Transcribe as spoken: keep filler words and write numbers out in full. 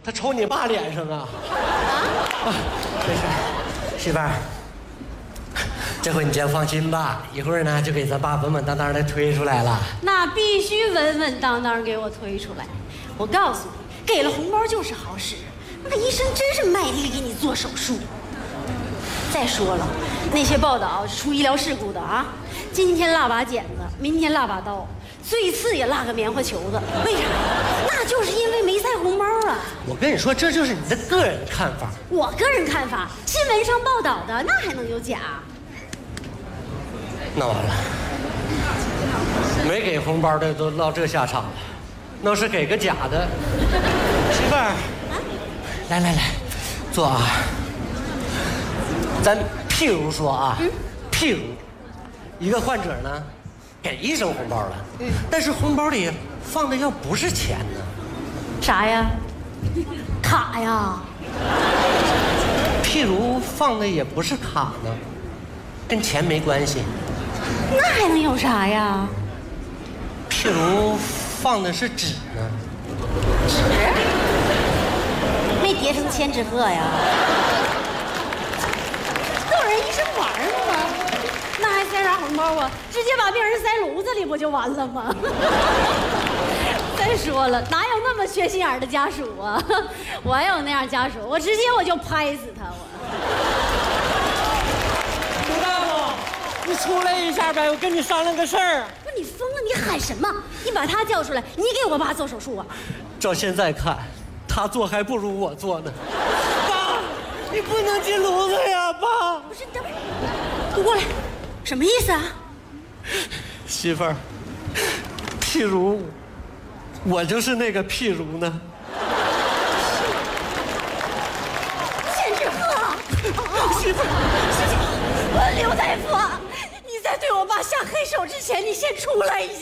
他抽你爸脸上啊！啊，没事，媳妇儿，这回你先放心吧，一会儿呢就给咱爸稳稳当当的推出来了。 那必须稳稳当当给我推出来。我告诉你，给了红包就是好使。那医生真是卖力给你做手术。再说了，那些报道出医疗事故的啊，今天落把剪子，明天落把刀，最次也落个棉花球子，为啥呀？那就是因为没塞红包啊！ 我跟你说，这就是你的个人看法。 我个人看法，新闻上报道的那还能有假？ 那完了，没给红包的都落这下场了，那是给个假的。媳妇儿，来来来，坐啊。咱譬如说啊，嗯、譬如一个患者呢，给医生红包了，嗯、但是红包里放的要不是钱呢， 啥呀？卡呀？ 譬如放的也不是卡呢，跟钱没关系。 那还能有啥呀？ 譬如放的是纸呢。 纸？没叠成千纸鹤呀？逗人医生玩吗？那还塞啥红包啊？直接把病人塞炉子里不就完了吗？再说了，哪有那么缺心眼儿的家属啊？我要有那样家属，我直接我就拍死他！我。 刘大夫，你出来一下呗，我跟你商量个事儿。 不是你疯了？你喊什么？你把他叫出来，你给我爸做手术啊？ 照现在看，他做还不如我做呢。爸，你不能进炉子呀，爸！ 不是，等会儿，你过来，什么意思啊？ 媳妇儿，譬如，我就是那个譬如呢。 千纸鹤，媳妇儿，刘大夫，你在对我爸下黑手之前，你先出来一下。